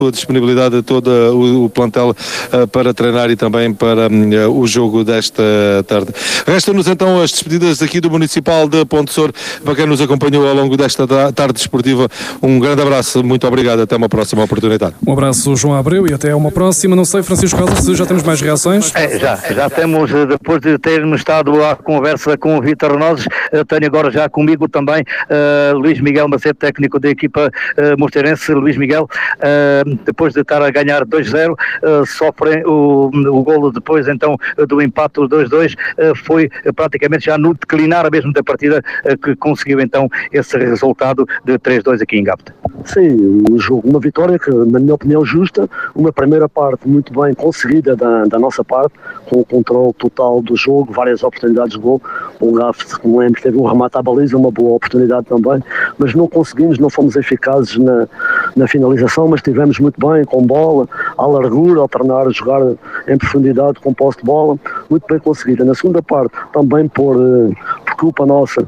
a disponibilidade de todo o plantel para treinar e também para o jogo desta tarde. Resta-nos então as despedidas aqui do Municipal de Ponte Sor. Para quem nos acompanhou ao longo desta tarde desportiva, um grande abraço, muito obrigado, até uma próxima oportunidade. Um abraço, João Abreu, e até uma próxima. Não sei, Francisco Rosa, se já temos mais reações? Já temos, depois de termos estado à conversa com o Vítor Renoses, tenho agora já comigo também Luís Miguel Macedo, técnico da equipa mosteirense. Luís Miguel, depois de estar a ganhar 2-0, sofrem o golo depois então do empate 2-2, foi praticamente já no declinar mesmo da partida que conseguiu então esse resultado de 3-2 aqui em Gapta. Sim, um jogo, uma vitória que na minha opinião justa, uma primeira parte muito bem conseguida da nossa parte, com o controle total do jogo, várias oportunidades de gol. O Gapta, como lembro, teve um remate à baliza, uma boa oportunidade também, mas não conseguimos, não fomos eficazes na finalização, mas estivemos muito bem com bola, à largura, alternar a jogar em profundidade com posse de bola, muito bem conseguida. Na segunda parte, também por culpa nossa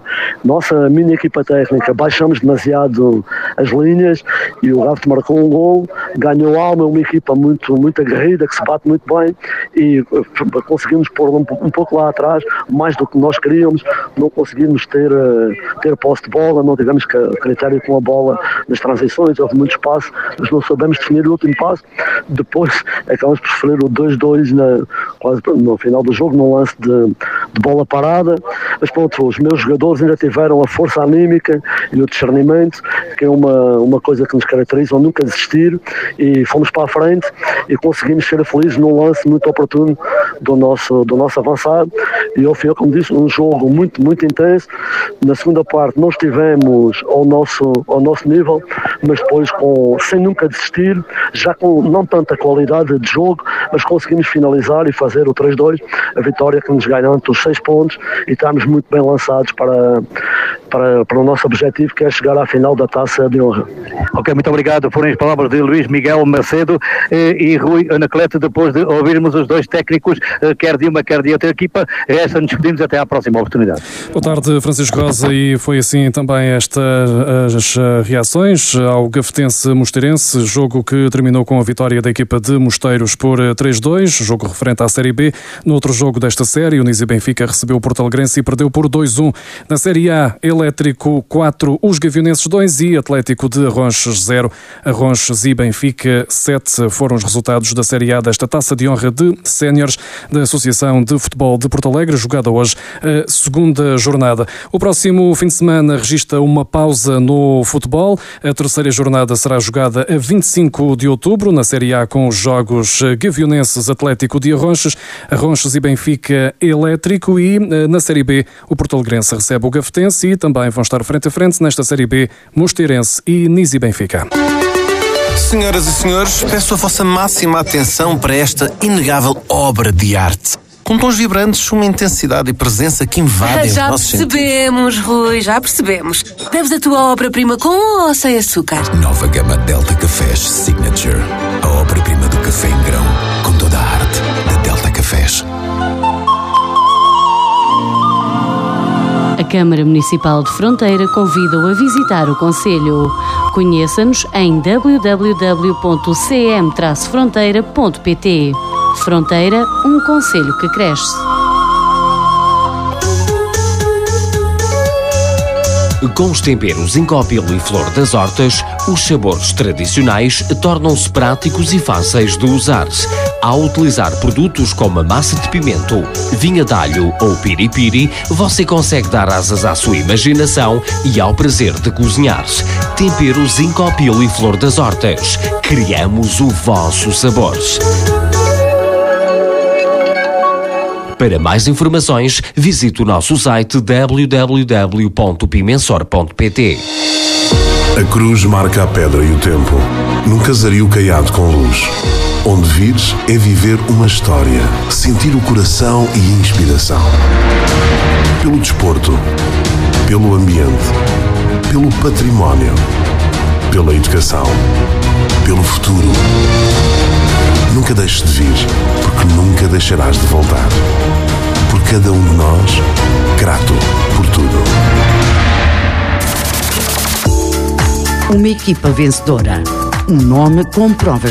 mini equipa técnica, baixamos demasiado as linhas e o Gapta marcou um gol, ganhou alma, uma equipa muito aguerrida, que se bate muito bem, e conseguimos pôr um pouco lá atrás, mais do que nós queríamos. Não conseguimos ter posse de bola, não tivemos critério com a bola nas transições, houve muito espaço, mas não soubemos definir o último passo. Depois acabamos por sofrer o 2-2 quase no final do jogo, num lance de bola parada, mas pronto, os meus jogadores ainda tiveram a força anímica e o discernimento, que é uma coisa que nos caracteriza, nunca desistir, e fomos para a frente e conseguimos ser felizes num lance muito oportuno do nosso avançado. E ao fim, como disse, um jogo muito intenso. Na segunda parte não estivemos ao nosso nível, mas depois sem nunca desistir, já com não tanta qualidade de jogo, mas conseguimos finalizar e fazer o 3-2, a vitória que nos garante os 6 pontos, e estamos muito bem lançados para o nosso objetivo, que é chegar à final da Taça de Honra. Ok, muito obrigado. Foram as palavras de Luís Miguel Macedo e Rui Anacleto, depois de ouvirmos os dois técnicos, quer de uma, quer de outra equipa. Resta-nos despedimos até à próxima oportunidade. Boa tarde, Francisco Rosa, e foi assim também as reações ao Gafetense Mosteirense, jogo que terminou com a vitória da equipa de Mosteiros por 3-2, jogo referente à Série B. No outro jogo desta série, o Nisi Benfica recebeu o Porto Alegrense e perdeu por 2-1. Na Série A, Elétrico 4, os Gavionenses 2 e Atlético de Arronches 0. Arronches e Benfica 7 foram os resultados da Série A desta Taça de Honra de Séniores da Associação de Futebol de Porto Alegre, jogada hoje a segunda jornada. O próximo fim de semana registra uma pausa no futebol. A terceira jornada será jogada a 25 de outubro, na Série A, com os jogos Gavionenses Atlético de Arronches, Arronches e Benfica Elétrico, e na Série B o Porto Alegrense recebe o Gafetense, e também vão estar frente a frente nesta Série B Mosteirense e Nisi Benfica. Senhoras e senhores, peço a vossa máxima atenção para esta inegável obra de arte. Com tons vibrantes, uma intensidade e presença que invadem os nossos sentidos. Já percebemos, Rui, já percebemos. Bebes a tua obra-prima com ou sem açúcar? Nova gama Delta Cafés Signature. A obra-prima do café em grão, com toda a arte da Delta Cafés. A Câmara Municipal de Fronteira convida-o a visitar o concelho. Conheça-nos em www.cm-fronteira.pt. Fronteira, um concelho que cresce. Com os temperos Incópilo e Flor das Hortas, os sabores tradicionais tornam-se práticos e fáceis de usar. Ao utilizar produtos como a massa de pimento, vinha de alho ou piripiri, você consegue dar asas à sua imaginação e ao prazer de cozinhar. Temperos Incópilo e Flor das Hortas. Criamos o vosso sabor. Para mais informações, visite o nosso site www.pimensor.pt. A cruz marca a pedra e o tempo, num casario caiado com luz. Onde vires é viver uma história, sentir o coração e a inspiração. Pelo desporto, pelo ambiente, pelo património, pela educação, pelo futuro. Nunca deixes de vir, porque nunca deixarás de voltar. Por cada um de nós, grato por tudo. Uma equipa vencedora. Um nome com provas